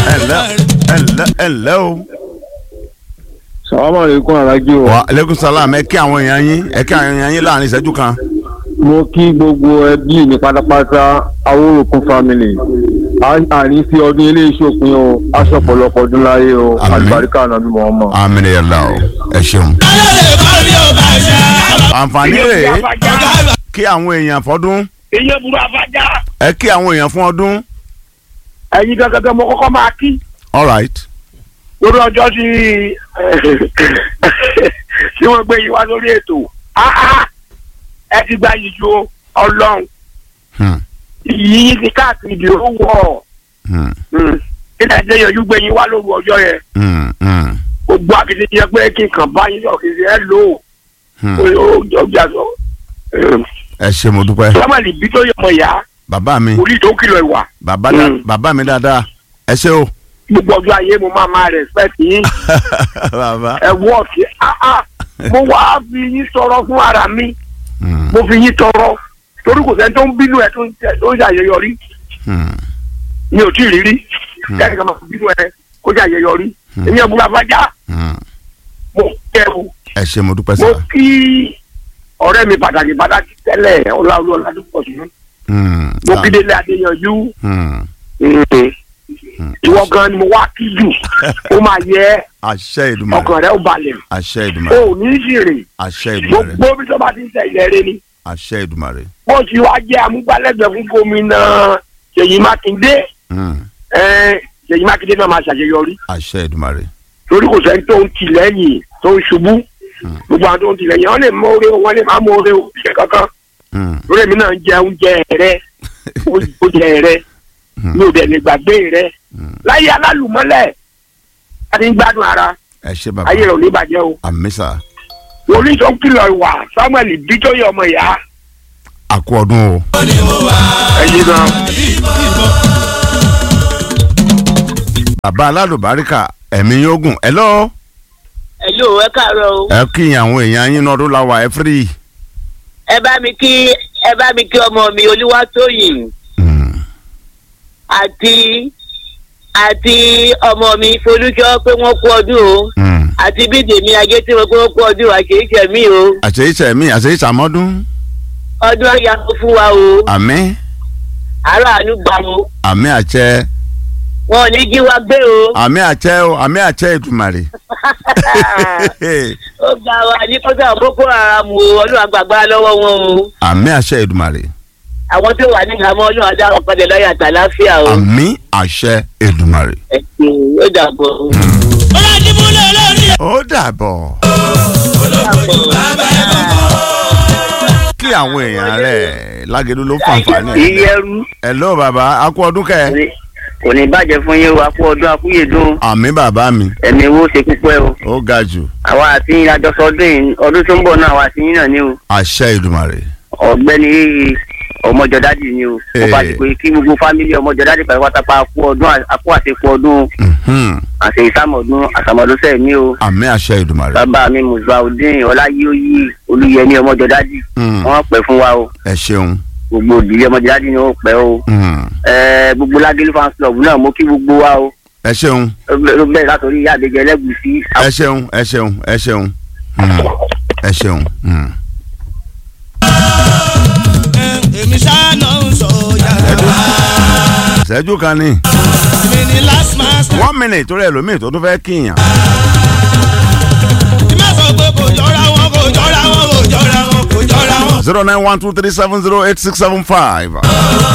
ẹ̀lẹ́ o. Salaam alaikum alájí o. Wa aleykum salaam ẹ kí àwọn èèyàn yín láàrin ìṣẹ́jú kan. Mo kí gbogbo ẹbí mi pátápátá Awórokun family. Àní fi ọdún ilé ìṣòpin o, aṣọ ọ̀pọ̀lọpọ̀ ọdún láyé o, àlùbáríkà náà bí wọ́n mọ̀. Àmín ya Allah o, ẹ ṣeun. Àǹfààní rèé kí àwọn èèyàn fọdún. Iye burú afájá. Ẹ kí àwọn èèyàn fún ọdún. Ẹ̀yin gẹ́gẹ́ mo kọ́kọ́ máa kí. All right. Lórí ọjọ́ tí wọ́n gbé yín wá lórí ètò. Ẹ ti gba yìí ju Ọlọ́run. Ìyí ti káàkiri ìdí ó wọ̀. Ilé ẹ̀jẹ̀ yẹn gbé yín wá lórí ọjọ́ yẹn. Gbogbo akitiyan pé kí n kàn bá yín lọ kì í ṣe ẹ lò ó. Ẹ ṣé mo dúpẹ́. Sọ́mọ̀lì bí tó yẹ mọ̀ yá. Bàbá mi. Orí tó kìlọ̀ ìwà. Bàbá mi dáadáa. Ẹ ṣé o. Gbogbo ọjọ́ ayé mo máa respect yín. Bàbá. Ẹ wọ́ ọ̀kì. Mo wá fi yín sọ̀rọ̀ fún ara mi. Mo fi yín tọrọ. Torí kò sẹ́ni tó ń bínú ẹ tó ń ṣàyẹyọrí. Mi ò tí ì rírí. Kẹ́ni kan máa fi bínú ẹ kó ṣàyẹyọrí. Èmi ẹ̀ múra fájá. Mo kẹ́rù. Ẹ ṣé mo dúpẹ́ sá. Mo kí ọ̀rẹ́ mi pàtàkì tẹ́lẹ̀ Ọládùpọ̀jù. Mo kí Délé Adéyanjú. Ìwọ gan ni mo wá kí jù. Ó máa yẹ àṣẹ Èdùmàrè. ọkàn rẹ ó balẹ̀. Àṣẹ Èdùmàrè. O ò ní ṣìrè. Àṣẹ Èdùmàrè. Gbogbo bí tó bá ti ń tẹ ilẹ̀ rẹ ni. Àṣẹ Èdùmàrè. Bó ti wá jẹ́ amúgbálẹ́gbẹ̀ẹ́ fún gómìnà Ṣèyí Mákindé. Ṣèyí Mákindé náà máa ṣàṣeyọrí. Àṣẹ Èdùmàrè. Torí kò sẹ́ni tó ń tìlẹ́yìn tó ń ṣubú. Gbogbo àwọn tó ń tìlẹ́yìn wọ́n lè mọ oore o wọ́n lè má mọ oore o ṣe kankan. Lórí èmi náà ń jẹ oúnjẹ rẹ oúnjẹ rẹ mi ò dẹ̀ lè gbàgbé rẹ láyé alálùmọ́lẹ̀ a ti ń gbádùn ara. Ẹ ṣé bàbá. Ayé rẹ̀ ò ní bàjẹ́ o. Àmín sà. Orí tó ń kìlọ̀ ìwà Samuel Bítóyè ọmọ ìyá. Àkú ọdún o. Ẹyin gan. Bàbá alálùbáríkà ẹ̀mí yóò gùn. Hello. Hello, ẹ káàárọ̀ o. Ẹ kí àwọn èèyàn yín lọ́dún láwa ẹ fírì. Ẹ bá mi kí ọmọ mi Olúwatóyìn. Àti ọmọ mi Folúkẹ́ pé wọ́n kú ọdún o. Àti Bídèmí Ajé tí wọ́n pé wọ́n kú ọdún àṣeyíṣẹ́ mi o. Àṣeyíṣẹ́ àmọ́dún. Ọdún ayá fún wa o. Àmín. Aráàánú gbà o. Àmín àṣẹ. Wọn ò ní jí wa gbé o. Àmín àṣẹ o, àmín àṣẹ Èdùmàrè. Ó gbà wá ní kọ́sà Boko Haram o, Ọlọ́run àgbàgbà lọ́wọ́ wọn o. Àmín àṣẹ Èdùmàrè. Àwọn tó wà ní ìhàmọ́ Ọlọ́run adá wọn padà láyé àtàláfíà o. Àmín àṣẹ Èdùmàrè. Ó dàbọ̀. Ó dàbọ̀. Kí àwọn èèyàn rẹ̀ Lágẹ̀dú ló fàǹfààní ẹ̀. Ìyẹrù. Hello bàbá, a kú ọdún kẹ́. Kò ní bàjẹ́ fún yín o, a kú ọdún akúyèdún. Àmín bàbá mi. Ẹ̀mí wo ṣe púpẹ́ o. Ó ga jù. Àwa àti yín àjọsọ ọdún tó ń bọ̀ náà àwa àti yín náà ni o. Àṣẹ Èdùmàrè. Ọ̀gbẹ́ni Ọmọjọdádì ni o. Mo bá ti pé kí gbogbo fámílì Ọmọjọdádì pátápátá kú ọdún àkú àṣekú ọdún. Àṣẹ ìsàmọ̀dún àṣàmọ̀dúnṣẹ́ mi o. Àmín àṣẹ Èdùmàrè. Bàbá mi Musbaudeen Ọláyíóyí Olúyẹmí Ọmọjọdádì. Wọ́n pẹ́ fún wa o. Ẹ ṣeun. Gbogbo ìdílé Ọmọjọdádì ni ó pẹ́ o. Gbogbo Lágẹ̀lú fans club náà mo kí gbogbo wa o. Ẹ ṣeun. Ló bẹ̀rẹ̀ látòrí ìyá àbẹ̀jẹ̀ Ẹlẹ́gùṣí. Ẹ ṣeun, ẹ ṣeun, ẹ ṣeun. Ẹ ṣeun. Èmi ṣáná ń sọ yàrá. Ìṣẹ́jú kan ní. Mi ni last master. 1 minute torí ẹlòmíì tó tún fẹ́ kíyàn. Ìmọ̀ sọ pé kò jọra wọn, kò jọra wọn, kò jọra wọn, kò jọra wọn. 09123708675.